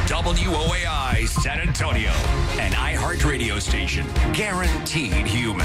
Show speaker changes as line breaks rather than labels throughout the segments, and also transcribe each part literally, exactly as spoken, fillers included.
W O A I San Antonio, an iHeart radio station, guaranteed human.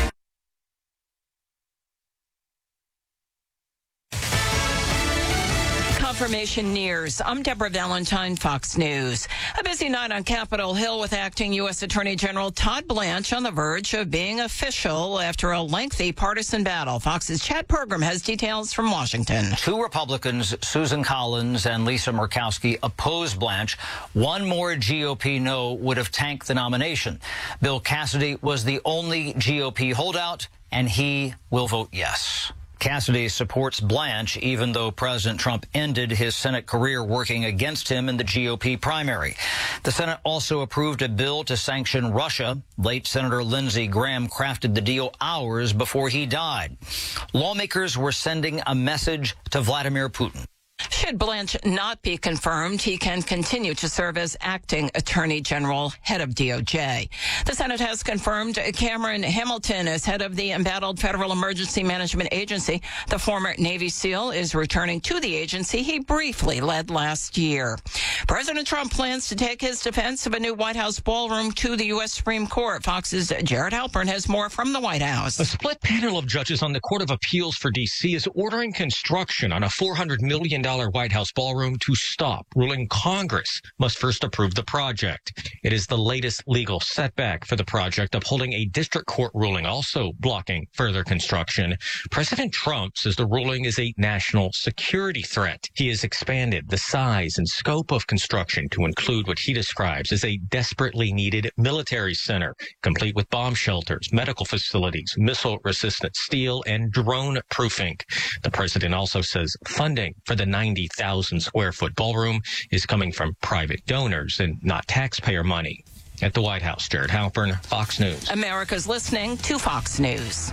Confirmation nears. I'm Deborah Valentine, Fox News. A busy night on Capitol Hill with acting U S Attorney General Todd Blanche on the verge of being official after a lengthy partisan battle. Fox's Chad Pergram has details from Washington.
Two Republicans, Susan Collins and Lisa Murkowski, oppose Blanche. One more G O P no would have tanked the nomination. Bill Cassidy was the only G O P holdout, and he will vote yes. Cassidy supports Blanche, even though President Trump ended his Senate career working against him in the G O P primary. The Senate also approved a bill to sanction Russia. Late Senator Lindsey Graham crafted the deal hours before he died. Lawmakers were sending a message to Vladimir Putin.
Should Blanche not be confirmed, he can continue to serve as acting Attorney General, head of D O J. The Senate has confirmed Cameron Hamilton as head of the embattled Federal Emergency Management Agency. The former Navy SEAL is returning to the agency he briefly led last year. President Trump plans to take his defense of a new White House ballroom to the U S Supreme Court. Fox's Jared Halpern has more from the White House.
A split panel of judges on the Court of Appeals for D C is ordering construction on a four hundred million dollars White House ballroom to stop, ruling Congress must first approve the project. It is the latest legal setback for the project, upholding a district court ruling also blocking further construction. President Trump says the ruling is a national security threat. He has expanded the size and scope of construction to include what he describes as a desperately needed military center, complete with bomb shelters, medical facilities, missile-resistant steel, and drone-proofing. The president also says funding for the ninety thousand square foot ballroom is coming from private donors and not taxpayer money. At the White House, Jared Halpern, Fox News.
America's listening to Fox News.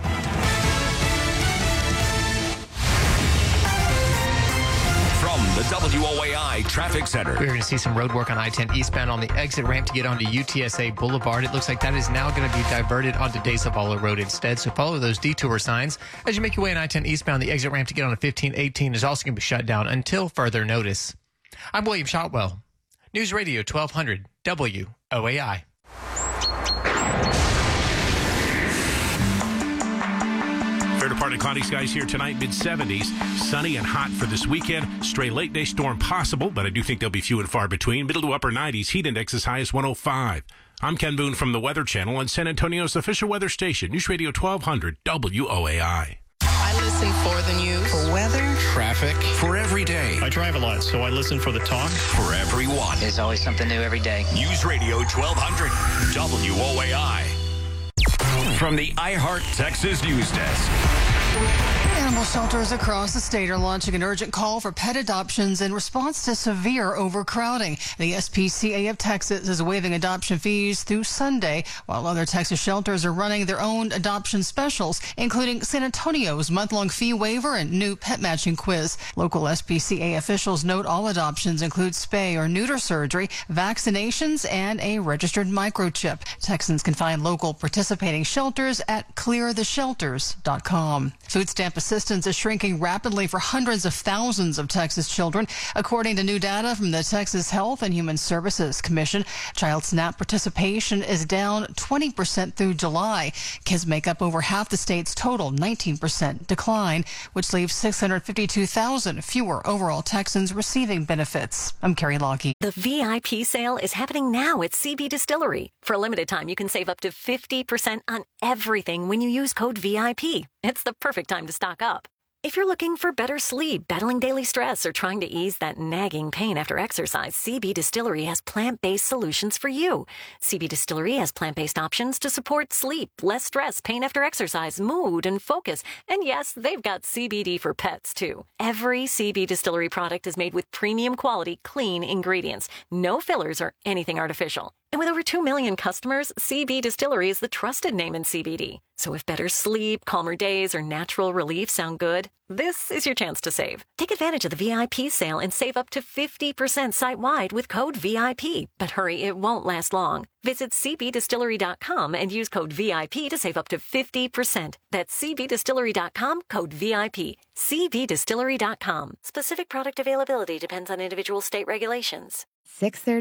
From the W O A I Traffic Center.
We're going to see some road work on I ten eastbound on the exit ramp to get onto U T S A Boulevard. It looks like that is now going to be diverted onto De Zavala Road instead. So follow those detour signs as you make your way on I ten eastbound. The exit ramp to get on fifteen eighteen is also going to be shut down until further notice. I'm William Shotwell. News Radio twelve hundred W O A I.
Fair to partly cloudy skies here tonight, mid seventies. Sunny and hot for this weekend. Stray late day storm possible, but I do think they'll be few and far between. Middle to upper nineties. Heat index as high as one oh five. I'm Ken Boone from the Weather Channel on San Antonio's official weather station, News Radio twelve hundred W O A I.
I listen for the news, for weather,
Traffic for every day.
I drive a lot, so I listen for the talk.
For everyone.
There's always something new every day.
News Radio twelve hundred W O A I. From the iHeart Texas News Desk.
Animal shelters across the state are launching an urgent call for pet adoptions in response to severe overcrowding. The S P C A of Texas is waiving adoption fees through Sunday, while other Texas shelters are running their own adoption specials, including San Antonio's month-long fee waiver and new pet matching quiz. Local S P C A officials note all adoptions include spay or neuter surgery, vaccinations, and a registered microchip. Texans can find local participating shelters at clear the shelters dot com. Food stamp assistance is shrinking rapidly for hundreds of thousands of Texas children. According to new data from the Texas Health and Human Services Commission, Child SNAP participation is down twenty percent through July. Kids make up over half the state's total nineteen percent decline, which leaves six hundred fifty-two thousand fewer overall Texans receiving benefits. I'm Carrie Lockey.
The V I P sale is happening now at C B Distillery. For a limited time, you can save up to fifty percent on everything when you use code V I P. It's the perfect time to stock up. If you're looking for better sleep, battling daily stress, or trying to ease that nagging pain after exercise, C B Distillery has plant-based solutions for you. C B Distillery has plant-based options to support sleep, less stress, pain after exercise, mood, and focus. And yes, they've got C B D for pets, too. Every C B Distillery product is made with premium quality, clean ingredients. No fillers or anything artificial. And with over two million customers, C B Distillery is the trusted name in C B D. So if better sleep, calmer days, or natural relief sound good, this is your chance to save. Take advantage of the V I P sale and save up to fifty percent site-wide with code V I P. But hurry, it won't last long. Visit C B Distillery dot com and use code V I P to save up to fifty percent. That's C B Distillery dot com, code V I P. C B Distillery dot com. Specific product availability depends on individual state regulations.
six thirty